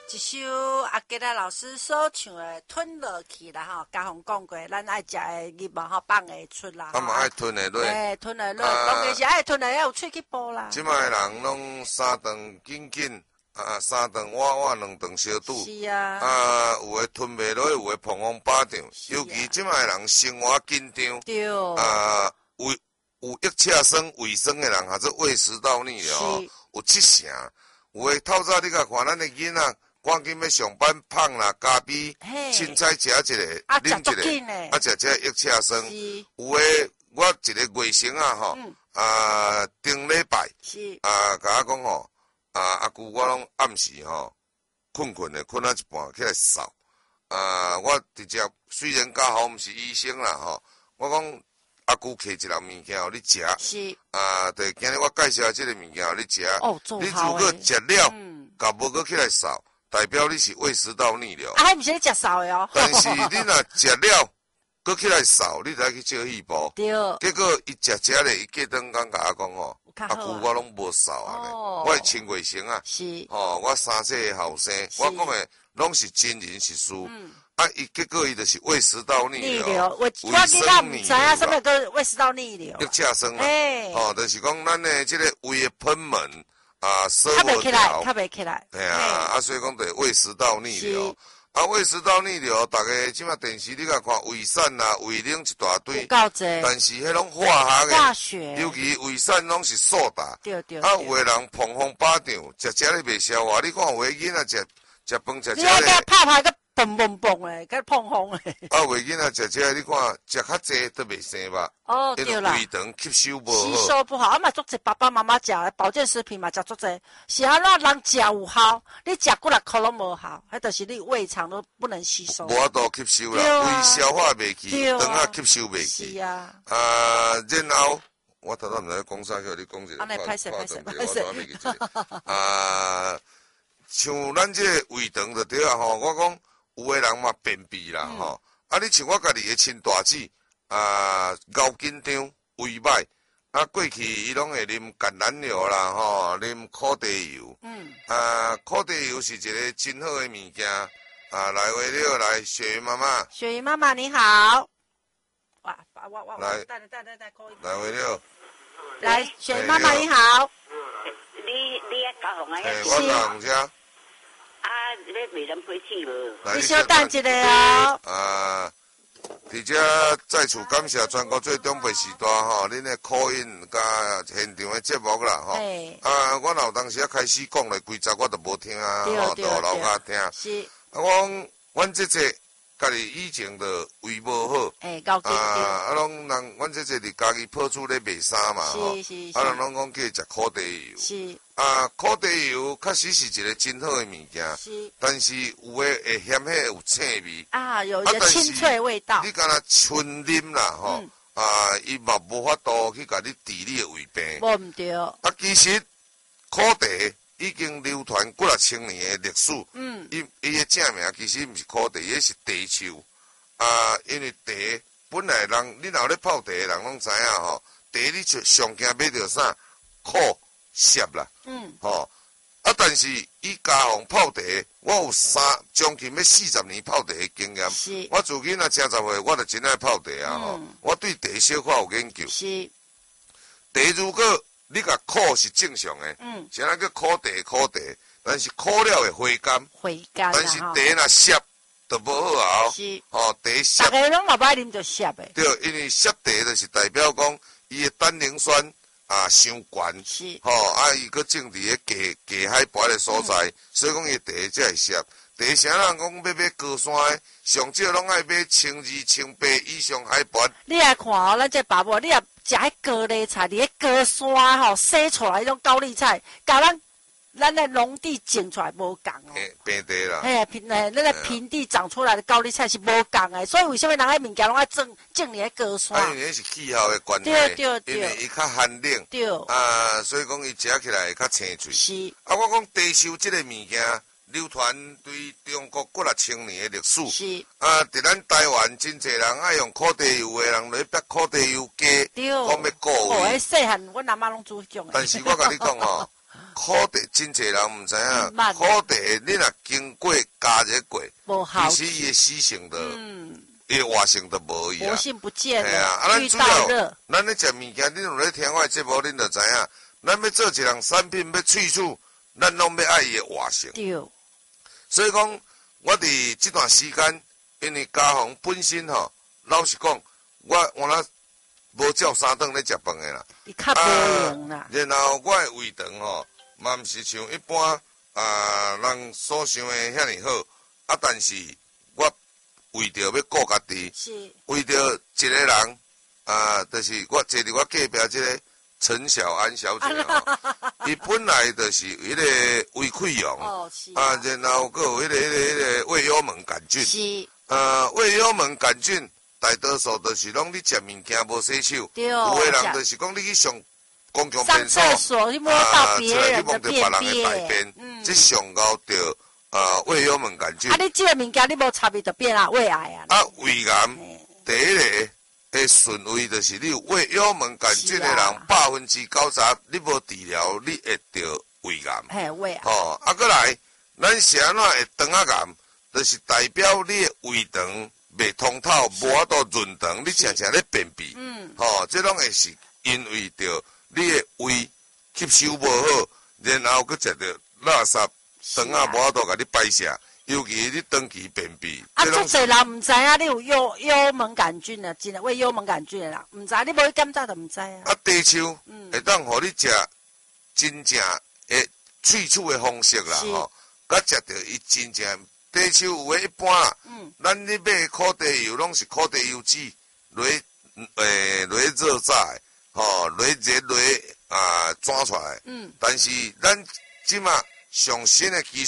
一首阿吉拉老师所唱的《吞落去》啦吼，嘉宏讲过，咱爱食的日嘛吼放会出啦。 嘛爱吞的落。 吞的落，当然是爱吞的，要有喙去剥啦。 即摆人拢三顿紧紧，三顿碗两顿小肚。 是啊。 有诶吞袂落，有诶碰风巴掌。尤其即摆人生活紧张。 对。 有腋车酸、胃酸诶人，或者胃食道逆流，有七成。有诶透早你甲看咱诶囡仔。赶紧要上班胖啦，咖啡、凊彩食一个，啉一个，食这腋车酸。有诶，我一个月前吼，顶礼拜，甲我讲吼，阿舅我拢暗时吼，困啊一半起来扫。我直接虽然家好毋是医生啦吼，我讲阿舅摕一样物件互你食。对，今日我介绍即个物件互你食。你如果食了，甲无搁起来扫。代表你是胃食道逆流， 还毋是你食扫的哦。 但是你若食了，搁起来扫，你才去照肺部。 对。 结果伊食咧，伊过顿讲甲我讲吼，阿舅我拢无扫啊，我是清月生啊。 是。 我3岁后生，我讲的拢是真人实事。伊结果伊就是胃食道逆流。 我今仔毋知影什么个胃食道逆流。 腋车酸啊。就是讲咱的这个胃的贲门。收袂起来，袂起来。 哎呀，所以讲对胃食道逆流。胃食道逆流，大家即马电视你甲看胃散啦、胃冷一大堆。 够侪。 但是迄拢化学。 尤其胃散拢是素打。 对。有诶人碰风巴掌，食咧袂消化。你看有诶囡仔食饭食你爱甲拍个蹦诶，甲碰风诶。 有诶囡仔食，你看食较济都袂生吧。 对啦。 胃肠吸收无好。 吸收不好，嘛足侪爸爸妈妈食保健食品嘛食足侪，是安怎人食有效，你食几落箍拢无效，迄就是你胃肠都不能吸收。 无法度吸收啦，胃消化袂去，肠啊吸收袂去。 是啊。 然后我头仔毋知讲啥，叫你讲一个。 安尼歹势。 像咱这个胃肠就对啊吼，我讲有诶人嘛便秘啦吼，你像我家己诶亲大姊，熬紧张，胃歹，过去伊拢会啉橄榄油啦吼，啉苦地油，苦地油是一个真好诶物件，来话了来，雪云妈妈， 雪云妈妈你好， 来，来话了， 来，雪云妈妈你好， 你要教红啊？ 我教红车。 你袂人陪去无？ 你稍等一下哦。 伫遮在厝感谢全国最中北时段吼，恁的口音甲现场的节目啦吼。我若有当时开始讲咧，规则我都无听啊，吼，都留甲听。 是。 阮姐姐家己以前就胃无好。拢人，阮姐姐伫家己破厝咧卖衫嘛吼。 是。 拢讲去食苦地油。 是。 苦地油确实是一个真好的物件，但是有诶会嫌迄有腥味。 有一个清脆味道。 你敢若纯啉啦吼，伊嘛无法度去甲你治你诶胃病。 无毋对。 其实苦茶已经流传几啊千年诶历史。伊诶正名其实毋是苦茶，伊是茶树。因为茶本来你若咧泡茶诶人拢知影吼，茶你上惊买着啥苦。涩啦，但是伊家红泡茶，我有将近要40年泡茶的经验。我自囡仔10岁，我就真爱泡茶啊！我对茶小可有研究。茶如果你甲苦是正常的，现在叫苦茶，但是苦了会回甘。但是茶若涩，就无好熬。茶涩。 大家拢嘛不爱啉着涩的。 对，因为涩茶就是代表讲伊的单宁酸。伤悬，伊搁种伫个低海拔的所在，所以讲伊茶才会涩。茶啥人讲要买高山的，上少拢爱买1200、1800以上海拔。 你来看哦，咱这爸母，你若食迄高丽菜，伫迄高山吼生出来迄种高丽菜，甲咱的农地种出来无共哦。 平地啦。 咱的平地长出来的高丽菜是无共的，所以为什么人迄物件拢爱种伫迄高山？ 因为是气候的关系。 对。 因为伊较寒冷。 对。 所以讲伊食起来会较清脆。 是。 我讲茶树这个物件，流传对中国几啊千年的历史。 是。 伫咱台湾真侪人爱用苦茶油的人，来逼苦茶油加，讲要顾胃。 细汉阮阿妈拢煮迄种。 但是我甲你讲吼。 苦茶真侪人唔知影，苦茶你若经过加热过，其实伊的死性的，伊活性都无伊啊， 活性不见了。 系啊，咱主要咱咧食物件，恁有咧听我节目，恁就知影，咱要做一样产品要萃取，咱拢要爱伊的活性。 对。 所以讲，我伫这段时间，因为家宏本身吼，老实讲，我那无照三顿咧食饭的啦。 伊较无用啦。 然后我的胃肠吼，嘛毋是像一般人所想的遐尼好，但是我为着要顾家己， 是为着一个人就是我坐伫我隔壁这个陈小安小姐吼，伊本来就是有迄个胃溃疡，然后佫有迄个胃幽门杆菌， 是胃幽门杆菌大多数就是拢你食物件无洗手，有个人就是讲你去上公共便所，你摸到别人的便便，这上高着胃幽门杆菌。 你这个物件你无插伊就变胃癌啊。 胃癌第一个的顺位就是你有胃幽门杆菌的人90%，你无治疗你会得胃癌。 嘿，胃癌。 过来，咱是安怎会肠仔癌，就是代表你的胃肠未通透，无法度润肠，你常常咧便秘。这拢会是因为着你的胃吸收无好，然后佮食着垃圾，肠仔无法度甲你排泄。尤其你长期便秘， 足侪人唔知影你有幽门杆菌啊，真诶胃幽门杆菌诶人，唔知你无去检查就唔知啊。 地秋会当互你食真正诶萃取诶方式啦吼，甲食着伊真正地秋有诶一般啦，咱咧买苦茶油拢是苦茶油脂，落热炸诶，落热转出来，但是咱即马上新诶技术。